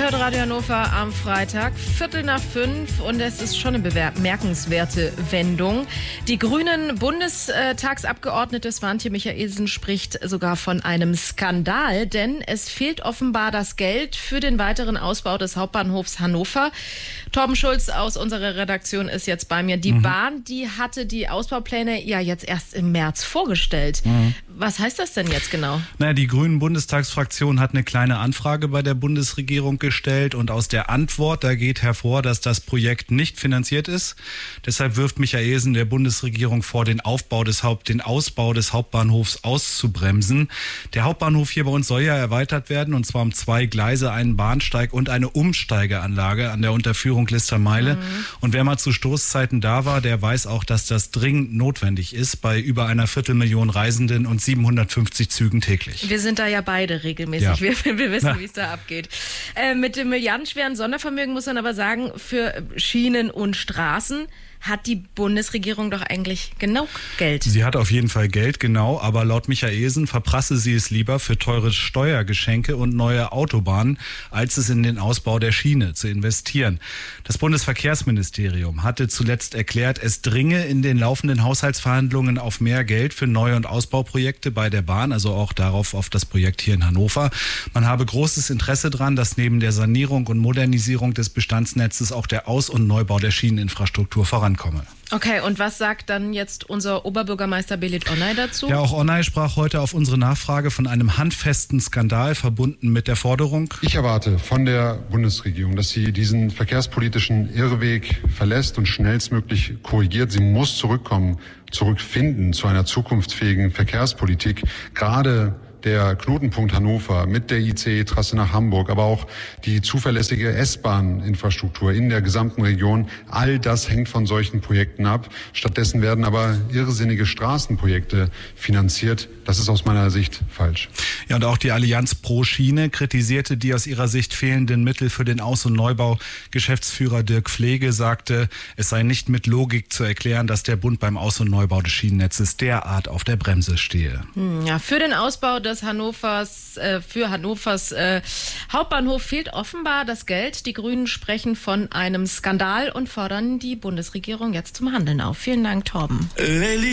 hört Radio Hannover am Freitag, 4:45, und es ist schon eine bemerkenswerte Wendung. Die grünen Bundestagsabgeordnete Swantje Michaelsen spricht sogar von einem Skandal, denn es fehlt offenbar das Geld für den weiteren Ausbau des Hauptbahnhofs Hannover. Torben Schulz aus unserer Redaktion ist jetzt bei mir. Die Bahn, die hatte die Ausbaupläne ja jetzt erst im März vorgestellt. Was heißt das denn jetzt genau? Naja, die grünen Bundestagsfraktion hat eine kleine Anfrage bei der Bundesregierung gestellt, und aus der Antwort, da geht hervor, dass das Projekt nicht finanziert ist. Deshalb wirft Michaelsen der Bundesregierung vor, den Ausbau des Hauptbahnhofs auszubremsen. Der Hauptbahnhof hier bei uns soll ja erweitert werden, und zwar um 2 Gleise, einen Bahnsteig und eine Umsteigeanlage an der Unterführung Listermeile. Und wer mal zu Stoßzeiten da war, der weiß auch, dass das dringend notwendig ist bei über einer Viertelmillion Reisenden und 750 Zügen täglich. Wir sind da ja beide regelmäßig. Ja. Wir wissen, wie es da abgeht. Mit dem milliardenschweren Sondervermögen muss man aber sagen, für Schienen und Straßen hat die Bundesregierung doch eigentlich genug Geld. Sie hat auf jeden Fall Geld, genau, aber laut Michaelsen verprasse sie es lieber für teure Steuergeschenke und neue Autobahnen, als es in den Ausbau der Schiene zu investieren. Das Bundesverkehrsministerium hatte zuletzt erklärt, es dringe in den laufenden Haushaltsverhandlungen auf mehr Geld für Neu- und Ausbauprojekte bei der Bahn, also auch auf das Projekt hier in Hannover. Man habe großes Interesse daran, dass neben der Sanierung und Modernisierung des Bestandsnetzes auch der Aus- und Neubau der Schieneninfrastruktur vorankomme. Okay, und was sagt dann jetzt unser Oberbürgermeister Belit Onay dazu? Ja, auch Onay sprach heute auf unsere Nachfrage von einem handfesten Skandal verbunden mit der Forderung: Ich erwarte von der Bundesregierung, dass sie diesen verkehrspolitischen Irrweg verlässt und schnellstmöglich korrigiert. Sie muss zurückfinden zu einer zukunftsfähigen Verkehrspolitik. Gerade der Knotenpunkt Hannover mit der ICE-Trasse nach Hamburg, aber auch die zuverlässige S-Bahn-Infrastruktur in der gesamten Region, all das hängt von solchen Projekten ab. Stattdessen werden aber irrsinnige Straßenprojekte finanziert. Das ist aus meiner Sicht falsch. Ja, und auch die Allianz pro Schiene kritisierte die aus ihrer Sicht fehlenden Mittel für den Aus- und Neubau. Geschäftsführer Dirk Pflege sagte, es sei nicht mit Logik zu erklären, dass der Bund beim Aus- und Neubau des Schienennetzes derart auf der Bremse stehe. Ja, für den Ausbau des Hannovers Hauptbahnhof fehlt offenbar das Geld. Die Grünen sprechen von einem Skandal und fordern die Bundesregierung jetzt zum Handeln auf. Vielen Dank, Torben.